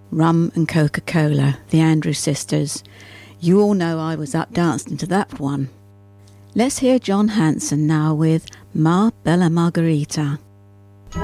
Rum and Coca-Cola, the Andrews Sisters. You all know I was up dancing to that one. Let's hear John Hanson now with Ma Bella Margherita.